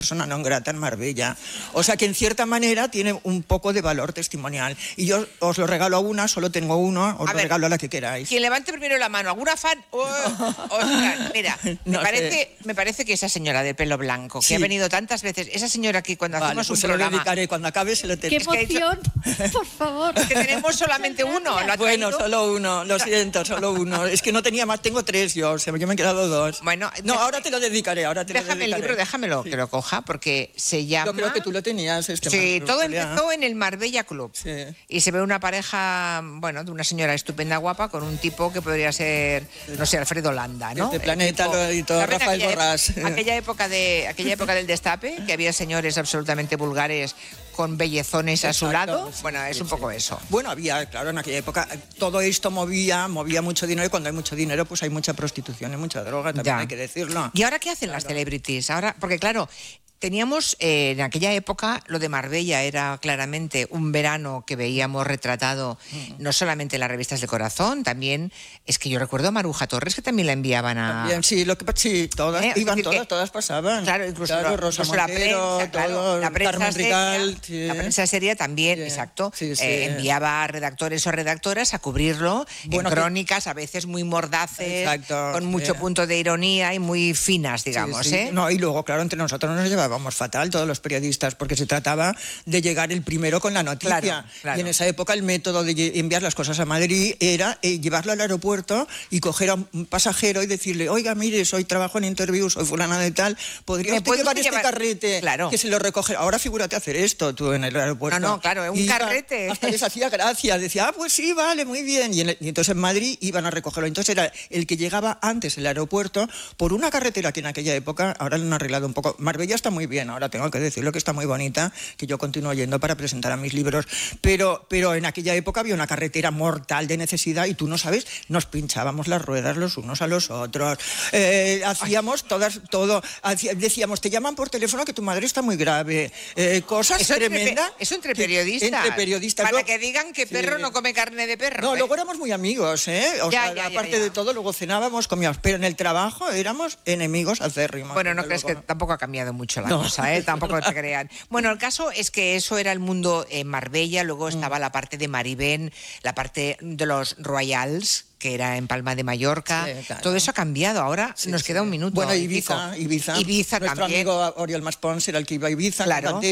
persona non grata en Marbella. O sea que en cierta manera tiene un poco de valor testimonial. Y yo os lo regalo a una, solo tengo uno, os lo regalo a la que queráis. Quien levante primero la mano, ¿alguna fan? Ostras, mira, me parece que esa señora de pelo blanco, que ha venido tantas veces, esa señora que cuando hacemos un programa... se lo dedicaré, cuando acabe se lo ¡Qué emoción! Por favor. Es que tenemos solamente uno. Bueno, solo uno, lo siento, solo uno. Es que no tenía más, tengo 3 yo, o sea, yo me he quedado 2. Bueno, no, ahora te lo dedicaré, Déjame el libro, déjamelo que lo coja, porque se llama... Yo creo que tú lo tenías. Sí, todo empezó en el Marbella Club. Sí. Y se ve una pareja, bueno, de una señora estupenda, guapa, con un tipo que podría ser, no sé, Alfredo Landa, ¿no? De Planeta y todo, Rafael Borrás. Aquella época del Destape, que había señores absolutamente vulgares con bellezones a su lado. Bueno, es un poco eso. Bueno, había, claro, en aquella época todo esto movía mucho dinero, y cuando hay mucho dinero pues hay mucha prostitución y mucha droga, también hay que decirlo. ¿Y ahora qué hacen las celebrities? Ahora, porque claro, teníamos en aquella época lo de Marbella era claramente un verano que veíamos retratado no solamente en las revistas de Corazón, también es que yo recuerdo a Maruja Torres que también la enviaban a... También, sí, todas iban, todas pasaban. Claro, incluso Rosa la Montero, prensa, claro, la prensa Carmen Rical, la prensa seria también, exacto, enviaba a redactores o redactoras a cubrirlo en crónicas a veces muy mordaces, con mucho punto de ironía y muy finas, digamos. No, y luego, claro, entre nosotros nos llevábamos fatal todos los periodistas, porque se trataba de llegar el primero con la noticia. Claro. Y en esa época el método de enviar las cosas a Madrid era llevarlo al aeropuerto y coger a un pasajero y decirle, oiga, mire, trabajo en Interview, soy fulana de tal, ¿podría usted llevar este carrete? Claro. Que se lo recoge. Ahora figúrate hacer esto tú en el aeropuerto. No, claro, un carrete. Hasta les hacía gracia, decía, pues sí, vale, muy bien. Y entonces en Madrid iban a recogerlo. Entonces era el que llegaba antes el aeropuerto por una carretera que en aquella época, ahora lo han arreglado un poco. Marbella está muy bien, ahora tengo que decirlo que está muy bonita, que yo continúo yendo para presentar a mis libros, pero en aquella época había una carretera mortal de necesidad y tú no sabes, nos pinchábamos las ruedas los unos a los otros, hacíamos todo, decíamos, te llaman por teléfono que tu madre está muy grave, cosas tremendas. Eso entre periodistas. Entre periodistas. Para que digan que perro no come carne de perro. No, luego éramos muy amigos, aparte de todo, luego cenábamos, comíamos, pero en el trabajo éramos enemigos acérrimos. Bueno, no crees que tampoco ha cambiado mucho la cosa, tampoco te crean. Bueno, el caso es que eso era el mundo en Marbella, luego estaba la parte de Maribén, la parte de los Royals, que era en Palma de Mallorca. Claro. Todo eso ha cambiado. Ahora nos queda un minuto. Bueno, Ibiza Nuestro también. Amigo Oriol Maspons era el que iba a Ibiza, claro.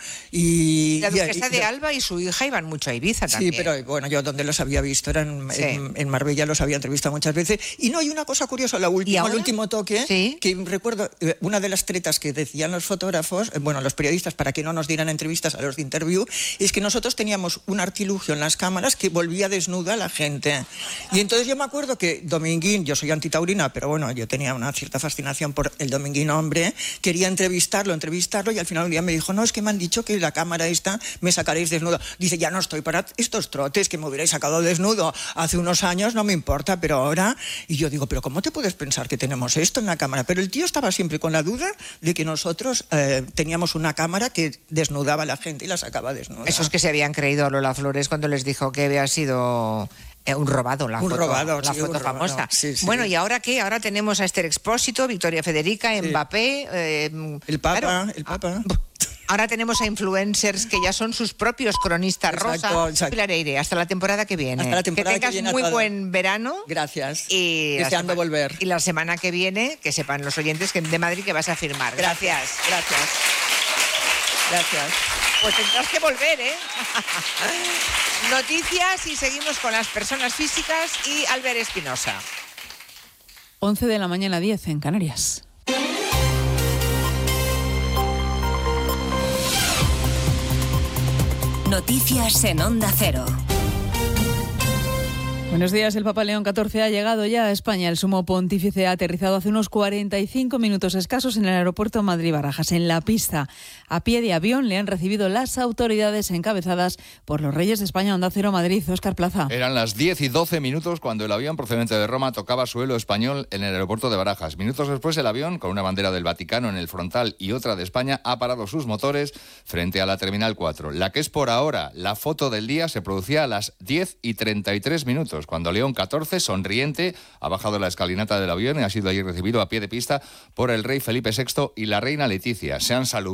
Y la duquesa de Alba y su hija iban mucho a Ibiza también. Sí, pero bueno, yo donde los había visto era en Marbella, los había entrevistado muchas veces. Y no, hay una cosa curiosa, el último toque, que recuerdo, una de las tretas que decían los fotógrafos, los periodistas, para que no nos dieran entrevistas a los de Interview, es que nosotros teníamos un artilugio en las cámaras que volvía desnuda a la gente. Y entonces yo me acuerdo que Dominguín, yo soy antitaurina, pero bueno, yo tenía una cierta fascinación por el Dominguín hombre, quería entrevistarlo, y al final un día me dijo, no, es que me han dicho que la cámara esta me sacaréis desnudo. Dice, ya no estoy para estos trotes, que me hubierais sacado desnudo hace unos años, no me importa, pero ahora... Y yo digo, pero ¿cómo te puedes pensar que tenemos esto en la cámara? Pero el tío estaba siempre con la duda de que nosotros teníamos una cámara que desnudaba a la gente y la sacaba desnuda. Esos que se habían creído a Lola Flores cuando les dijo que había sido... un robado, la foto famosa. Sí. Bueno, ¿y ahora qué? Ahora tenemos a Esther Expósito, Victoria Federica, Mbappé... el Papa. Ahora tenemos a influencers que ya son sus propios cronistas. Rosa. Pilar Eire, hasta la temporada que viene. Hasta la temporada que tengas muy buen verano. Gracias. Y deseando volver. Y la semana que viene, que sepan los oyentes que de Madrid que vas a firmar. Gracias. Pues tendrás que volver, Noticias y seguimos con las personas físicas y Albert Espinosa. 11 de la mañana, 10 en Canarias. Noticias en Onda Cero. Buenos días. El Papa León XIV ha llegado ya a España. El sumo pontífice ha aterrizado hace unos 45 minutos escasos en el aeropuerto Madrid-Barajas. En la pista, a pie de avión, le han recibido las autoridades encabezadas por los Reyes de España. Onda Cero Madrid, Óscar Plaza. Eran las 10 y 12 minutos cuando el avión procedente de Roma tocaba suelo español en el aeropuerto de Barajas. Minutos después, el avión, con una bandera del Vaticano en el frontal y otra de España, ha parado sus motores frente a la Terminal 4. La que es por ahora la foto del día se producía a las 10 y 33 minutos. pasajeros, cuando León XIV, sonriente, ha bajado la escalinata del avión y ha sido allí recibido a pie de pista por el rey Felipe VI y la reina Leticia. Se han saludado